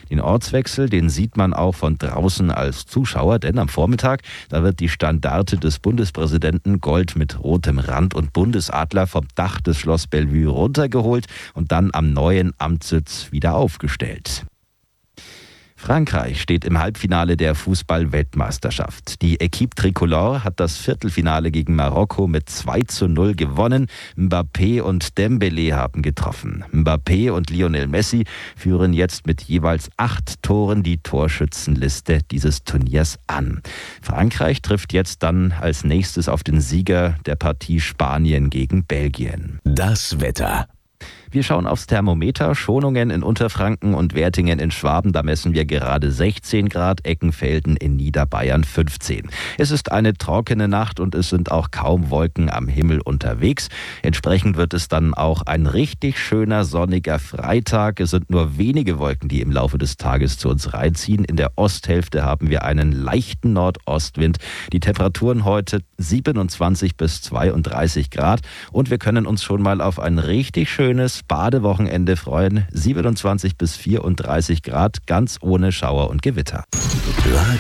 Den Ortswechsel, den sieht man auch von draußen als Zuschauer, denn am Vormittag, da wird die Standarte des Bundespräsidenten Gold mit rotem Rand und Bundesadler vom Dach des Schloss Bellevue runtergeholt und dann am neuen Amtssitz wieder aufgestellt. Frankreich steht im Halbfinale der Fußball-Weltmeisterschaft. Die Équipe Tricolore hat das Viertelfinale gegen Marokko mit 2:0 gewonnen. Mbappé und Dembélé haben getroffen. Mbappé und Lionel Messi führen jetzt mit jeweils 8 Toren die Torschützenliste dieses Turniers an. Frankreich trifft jetzt dann als nächstes auf den Sieger der Partie Spanien gegen Belgien. Das Wetter. Wir schauen aufs Thermometer. Schonungen in Unterfranken und Wertingen in Schwaben, da messen wir gerade 16 Grad, Eckenfelden in Niederbayern 15. Es ist eine trockene Nacht und es sind auch kaum Wolken am Himmel unterwegs. Entsprechend wird es dann auch ein richtig schöner sonniger Freitag. Es sind nur wenige Wolken, die im Laufe des Tages zu uns reinziehen. In der Osthälfte haben wir einen leichten Nordostwind. Die Temperaturen heute 27 bis 32 Grad und wir können uns schon mal auf ein richtig schönes Badewochenende freuen. 27 bis 34 Grad, ganz ohne Schauer und Gewitter.